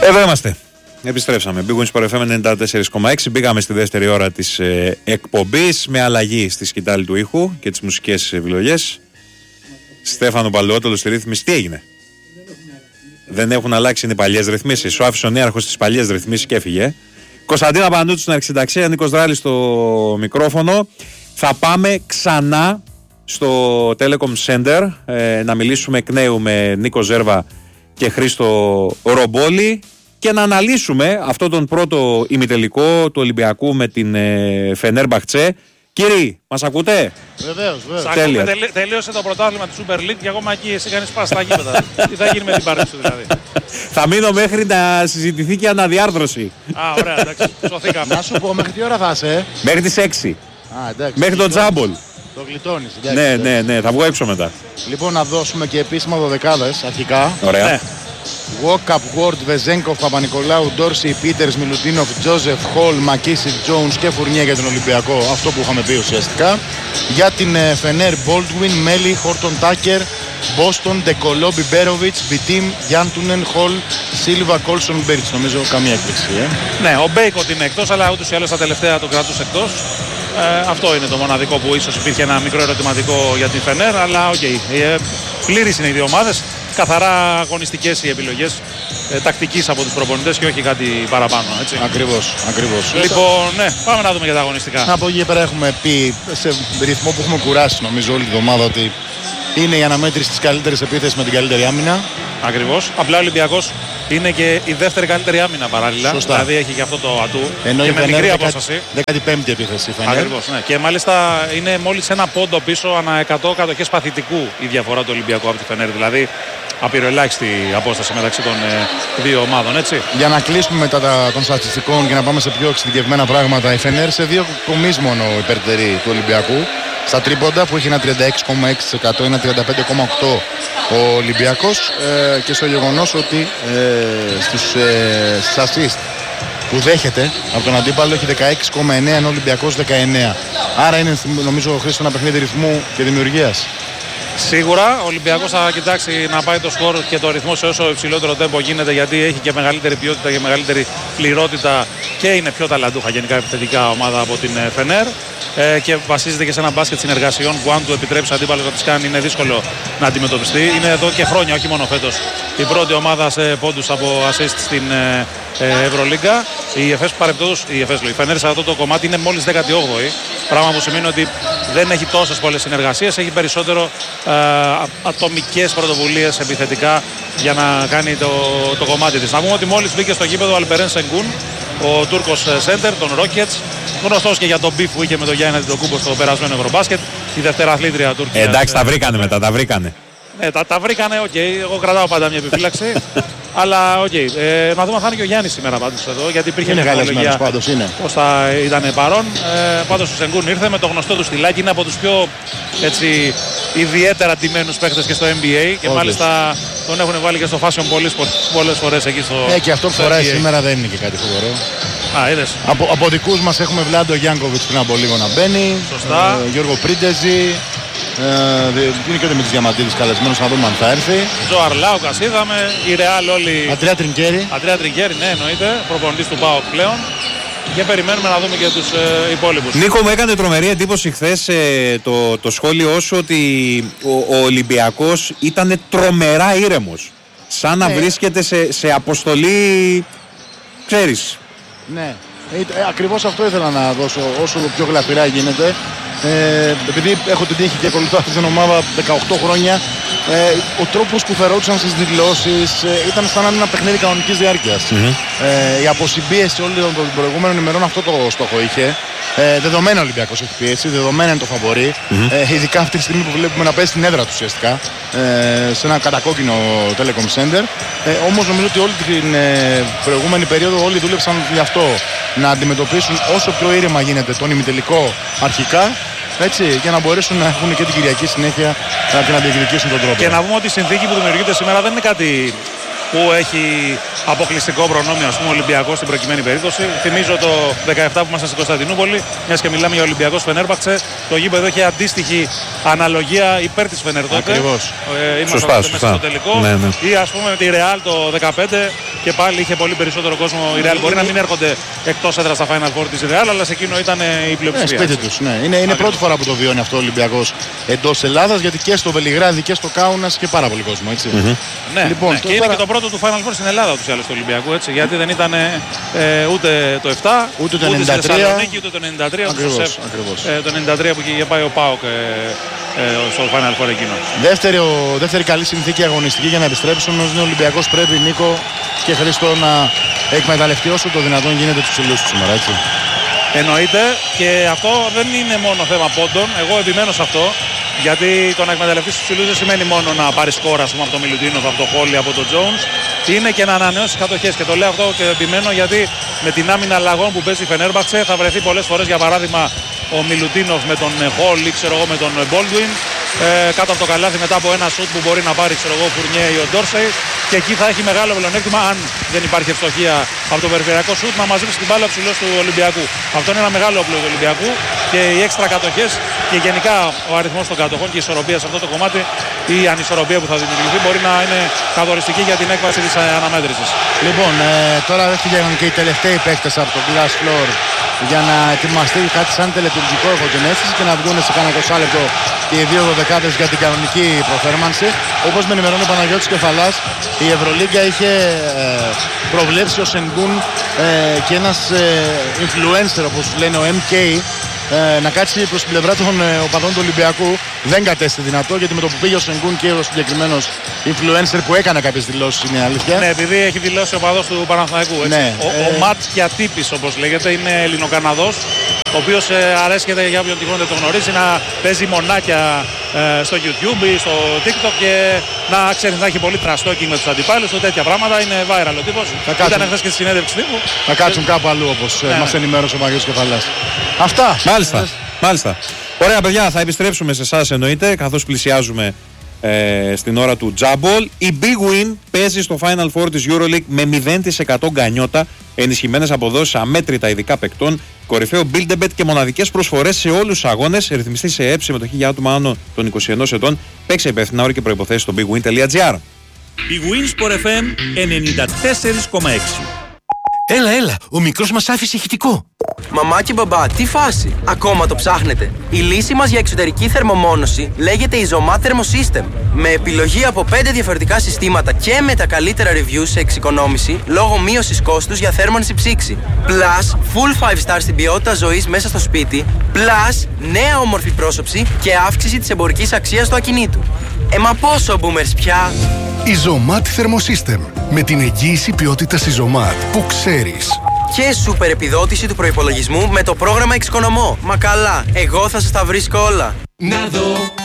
Εδώ είμαστε. Επιστρέψαμε. Big Wins Sport FM 94,6. Μπήκαμε στη δεύτερη ώρα της εκπομπής με αλλαγή στη σκητάλη του ήχου και τις μουσικές επιλογές. Στέφανο Παλαιότολο στη ρύθμιση. Τι έγινε? Δεν έχουν αλλάξει, είναι οι παλιές ρυθμίσεις. Σου άφησε ο νέαρχος στις παλιές ρυθμίσεις και έφυγε. Κωνσταντίνα Πανούτσου στην αρχισυνταξία, Νίκος Δράλης στο μικρόφωνο. Θα πάμε ξανά στο Telecom Center να μιλήσουμε εκ νέου με Νίκο Ζέρβα και Χρήστο Ρομπόλη και να αναλύσουμε αυτό τον πρώτο ημιτελικό του Ολυμπιακού με την Φενέρμπαχτσε. Κύριοι, μας ακούτε? Βεβαίως. Τέλεια. Τελείωσε το πρωτάθλημα της Super League και ακόμα εκεί εσύ κάνεις πάση στα γήπεδα. Τι θα γίνει με την παρέα σου δηλαδή? Θα μείνω μέχρι να συζητηθεί και η αναδιάρθρωση. Α, ωραία, εντάξει, σωθήκαμε. Να σου πω, μέχρι τι ώρα θα είσαι? Μέχρι τις 6. Α, εντάξει. Μέχρι το τζάμπολ. Το γλιτώνεις, εντάξει. Ναι, θα βγω έξω μετά. Λοιπόν, να δώσουμε και επίσημα δωδεκάδες αρχικά. Ωραία. Ναι. Walkup, Ward, Βεζέγκοφ, Παπα-Νικολάου, Ντόρση, Πίτερς, Μιλουτίνοφ, Τζόζεφ, Χολ, Μακίσικ, Τζόουνς και Φουρνιέ για τον Ολυμπιακό. Αυτό που είχαμε πει ουσιαστικά. Για την Φενέρ, Μπόλτουιν, Μέλι, Χόρτον Τάκερ, Μπόστον, Ντεκολό, Μπιμπέροβιτς, Μπιτίμ, Γιάντουνεν, Χολ, Σίλβα, Κόλσον, Μπέρτς. Νομίζω καμία έκπληξη. Ναι, ο Μπέικοτ είναι εκτός, αλλά ούτως ή άλλως τα τελευταία τον κρατούσε εκτός. Αυτό είναι το μοναδικό που ίσως υπήρχε ένα μικρό ερωτηματικό για την Φενέρ, αλλά οκ. Πλήρης είναι οι δύο ομάδες. Καθαρά αγωνιστικές οι επιλογές τακτικής από τους προπονητές και όχι κάτι παραπάνω. Έτσι. Ακριβώς. Λοιπόν, ναι, πάμε να δούμε για τα αγωνιστικά. Από εκεί πέρα έχουμε πει σε ρυθμό που έχουμε κουράσει νομίζω όλη τη εβδομάδα ότι είναι η αναμέτρηση της καλύτερης επίθεσης με την καλύτερη άμυνα. Ακριβώς. Απλά ο Ολυμπιακός είναι και η δεύτερη καλύτερη άμυνα παράλληλα. Σωστά. Δηλαδή έχει και αυτό το ατού. Ενώ και η με μικρή Φενέρ απόσταση. 15η επίθεση η Φενέρ. Ακριβώς, ναι. Και μάλιστα είναι μόλις ένα πόντο πίσω ανά 100 κατοχές παθητικού η διαφορά του Ολυμπιακού από τη Φενέρ. Δηλαδή απειροελάχιστη απόσταση μεταξύ των δύο ομάδων, έτσι. Για να κλείσουμε μετά των στατιστικών και να πάμε σε πιο εξειδικευμένα πράγματα, η Φενέρ σε δύο τομείς μόνο υπερτερεί του Ολυμπιακού. Στα τρίποντα που έχει ένα 36,6%, ένα 35,8% ο Ολυμπιακός και στο γεγονός ότι στους assist που δέχεται από τον αντίπαλο έχει 16,9% ενώ ο Ολυμπιακός 19%. Άρα είναι νομίζω ο Χρήστος ένα παιχνίδι ρυθμού και δημιουργίας. Σίγουρα ο Ολυμπιακός θα κοιτάξει να πάει το σκορ και το ρυθμό σε όσο υψηλότερο τέμπο γίνεται, γιατί έχει και μεγαλύτερη ποιότητα και μεγαλύτερη πληρότητα και είναι πιο ταλαντούχα γενικά επιθετικά ομάδα από την Φενέρ και βασίζεται και σε ένα μπάσκετ συνεργασιών που αν του επιτρέψει ο αντίπαλος να τις κάνει είναι δύσκολο να αντιμετωπιστεί. Είναι εδώ και χρόνια, όχι μόνο φέτος, η πρώτη ομάδα σε πόντους από assist στην Ευρωλίγκα. Η Φενέρ σε αυτό το κομμάτι είναι μόλις 18η, πράγμα που σημαίνει ότι δεν έχει τόσες πολλές συνεργασίες, έχει περισσότερο ατομικές πρωτοβουλίες επιθετικά για να κάνει το κομμάτι της. Να πούμε ότι μόλις μπήκε στο γήπεδο ο Αλπερέν Σενγκούν, ο Τούρκος σέντερ των Rockets, γνωστός και για τον μπιφ που είχε με τον Γιάννη Αντιτοκούμπο στο περασμένο Ευρωμπάσκετ, η δευτεραθλήτρια Τουρκίας. Εντάξει, τα βρήκανε μετά, τα βρήκανε. Ναι, τα βρήκανε, οκ. Εγώ κρατάω πάντα μια επιφύλαξη. Αλλά οκ. Να δούμε αν θα είναι και ο Γιάννης σήμερα πάντως εδώ, γιατί υπήρχε μια μεγάλη πάντως είναι. πώς θα ήταν παρόν. Πάντως ο Σενγκούν ήρθε με το γνωστό του στυλάκι, είναι από τους πιο έτσι, ιδιαίτερα ντυμένους παίχτες και στο NBA και μάλιστα τον έχουν βάλει και στο Fashion πολλές φορές εκεί στο. Και αυτό που φοράει σήμερα δεν είναι και κάτι φοβερό. Α, είδες. Από δικούς μας έχουμε Βλάντο Γιάνκοβιτς πριν από λίγο να μπαίνει. Σωστά. Γιώργο Πρίντεζη. Είναι και ο Δημήτρης Διαμαντίδης καλεσμένος, να δούμε αν θα έρθει. Τζο Αρλάουκας είδαμε, η Ρεάλ όλοι. Αντρέα Τρινκέρι. Αντρέα Τρινκέρι, ναι, εννοείται, προπονητής του ΠΑΟΚ πλέον. Και περιμένουμε να δούμε και τους υπόλοιπους. Νίκο, μου έκανε τρομερή εντύπωση χθες το σχόλιο σου ότι ο Ολυμπιακός ήταν τρομερά ήρεμος. Σαν να βρίσκεται σε αποστολή, ξέρεις. Ναι, ακριβώς αυτό ήθελα να δώσω όσο πιο γλαφυρά γίνεται. Επειδή έχω την τύχη και ακολουθώ αυτή την ομάδα 18 χρόνια, ο τρόπος που φερόντουσαν στις δηλώσεις ήταν σαν να είναι ένα παιχνίδι κανονικής διάρκειας. Η αποσυμπίεση όλων των προηγούμενων ημερών αυτό το στόχο είχε. Δεδομένα ο Ολυμπιακός έχει πίεση, δεδομένα είναι το φαβορί. Ειδικά αυτή τη στιγμή που βλέπουμε να παίζει στην έδρα του ουσιαστικά, σε ένα κατακόκκινο Telecom Center. Όμως νομίζω ότι όλη την προηγούμενη περίοδο όλοι δούλεψαν γι' αυτό. Να αντιμετωπίσουν όσο πιο ήρεμα γίνεται τον ημιτελικό αρχικά, έτσι, για να μπορέσουν να έχουν και την Κυριακή συνέχεια να διεκδικήσουν τον τρόπο. Και να πούμε ότι η συνθήκη που δημιουργείται σήμερα δεν είναι κάτι που έχει αποκλειστικό προνόμιο, ας πούμε, ο Ολυμπιακός στην προκειμένη περίπτωση. Θυμίζω το 17 που ήμασταν στην Κωνσταντινούπολη, μιας και μιλάμε για Ολυμπιακός Φενέρμπαχτσε. Το γήπεδο είχε αντίστοιχη αναλογία υπέρ της Φενέρ τότε. Ακριβώς. Είμαστε μέσα στο τελικό. Ναι. Ή ας πούμε με τη Ρεάλ το 15 και πάλι είχε πολύ περισσότερο κόσμο η Real. Μπορεί να μην έρχονται εκτός έδρας στα Final Four της Real, αλλά σε εκείνο ήταν η πλειοψηφία. Σπίτι τους, ναι. Είναι πρώτη φορά που το βιώνει αυτό ο Ολυμπιακός εντός Ελλάδας, γιατί και στο Βελιγράδι και στο Κάουνας είχε πάρα πολύ κόσμο. Έτσι. Ναι, λοιπόν, ναι. Και είναι και το πρώτο του Final Four στην Ελλάδα ούτως ή άλλως του Ολυμπιακού. Έτσι, γιατί δεν ήταν ούτε το 7, ούτε το 93, ούτε στη Θεσσαλονίκη, ούτε το 93, ούτε στο ΣΕΦ. Το 93 που είχε πάει ο ΠΑΟΚ στο Final Four εκείνο. Δεύτερη καλή συνθήκη αγωνιστική για να επιστρέψουν. Ο Ολυμπιακός πρέπει, Νίκο και Χρήστο, να εκμεταλλευτεί όσο το δυνατόν γίνεται τους ψηλούς του σήμερα. Έτσι. Εννοείται, και αυτό δεν είναι μόνο θέμα πόντων. Εγώ επιμένω σε αυτό. Γιατί το να εκμεταλλευτείς τους ψηλούς δεν σημαίνει μόνο να πάρεις σκόρα από τον Μιλουτίνοφ, από τον Χόλι, από τον Τζόουνς. Είναι και να ανανεώσεις κατοχές. Και το λέω αυτό και επιμένω γιατί με την άμυνα αλλαγών που παίζει η Φενέρμπαχτσε θα βρεθεί πολλές φορές, για παράδειγμα, ο Μιλουτίνοφ με τον Χόλι, ξέρω εγώ, με τον Μπόλντουιν, κάτω από το καλάθι μετά από ένα σουτ που μπορεί να πάρει, ξέρω εγώ, ο Φουρνιέ ή ο Ντόρσεϊ. Και εκεί θα έχει μεγάλο πλεονέκτημα, αν δεν υπάρχει ευστοχία από το περιφερειακό σουτ, να μαζέψει την μπάλα ψηλός του Ολυμπιακού. Αυτό είναι ένα μεγάλο όπλο του Ολυμπιακού, και οι έξτρα κατοχές και γενικά ο αριθμός των κατοχών και η ισορροπία σε αυτό το κομμάτι, η ανισορροπία που θα δημιουργηθεί, μπορεί να είναι καθοριστική για την έκβαση της αναμέτρησης. Λοιπόν, τώρα έφυγαν και οι τελευταίοι παίκτες από το glass floor για να ετοιμαστεί κάτι σαν τελετουργικό, έχω την αίσθηση, και να βγουν σε κάνα 20 λεπτό οι δύο δωδεκάδες για την κανονική προθέρμανση. Όπως με ενημερώνει ο Παναγιώτης Κεφαλάς, η Ευρωλίγκα είχε προβλέψει ο Σενγκούν και ένας influencer, όπως λένε, ο MK, να κάτσει προς την πλευρά των οπαδών του Ολυμπιακού. Δεν κατέστη δυνατό, γιατί με το που πήγε ο Σενγκούν και ο συγκεκριμένος influencer που έκανε κάποιες δηλώσεις, είναι αλήθεια. Ναι, επειδή έχει δηλώσει ο οπαδός του Παναθηναϊκού. Ναι, ο Ματ Κιατίπης, όπως λέγεται, είναι Ελληνοκαναδός, ο οποίος αρέσκεται, για όποιον τυχόν δεν το γνωρίζει, να παίζει μονάκια στο YouTube ή στο TikTok και να ξέρει να έχει πολύ τραστόκινγκ με τους αντιπάλους του, τέτοια πράγματα. Είναι viral ο τύπος. Ήταν χθες και στη συνέντευξη τύπου. Θα κάτσουν κάπου αλλού, όπως μας ενημέρωσε ο Παναγιώτης Κεφαλάς. Αυτά. Μάλιστα. Ωραία, παιδιά, θα επιστρέψουμε σε εσάς, εννοείται, καθώς πλησιάζουμε στην ώρα του Τζάμπολ. Η Big Win παίζει στο Final Four της EuroLeague με 0% γκανιότα, ενισχυμένες αποδόσεις αμέτρητα ειδικά παικτών, κορυφαίο Build-A-Bet και μοναδικές προσφορές σε όλους τους αγώνες. Ρυθμιστή σε ΕΕ, συμμετοχή για άτομα άνω των 21 ετών. Παίξε υπεύθυνα, όροι και προϋποθέσεις στο bigwin.gr. Big Win Sport FM 94,6. Έλα, ο μικρός μας άφησε ηχητικό. Μαμά και μπαμπά, τι φάση! Ακόμα το ψάχνετε? Η λύση μας για εξωτερική θερμομόνωση λέγεται Isomat Thermosystem. Με επιλογή από 5 διαφορετικά συστήματα και με τα καλύτερα reviews σε εξοικονόμηση λόγω μείωσης κόστους για θέρμανση ψήξη. Plus, full 5 star στην ποιότητα ζωής μέσα στο σπίτι. Plus, νέα όμορφη πρόσωψη και αύξηση της εμπορικής αξίας του ακινήτου. Μα πόσο boomers πια! Isomat Thermosystem. Με την εγγύηση ποιότητας Isomat που ξέρεις. Και σούπερ επιδότηση του προϋπολογισμού με το πρόγραμμα Εξοικονομώ. Μα καλά, εγώ θα σας τα βρίσκω όλα. Να δω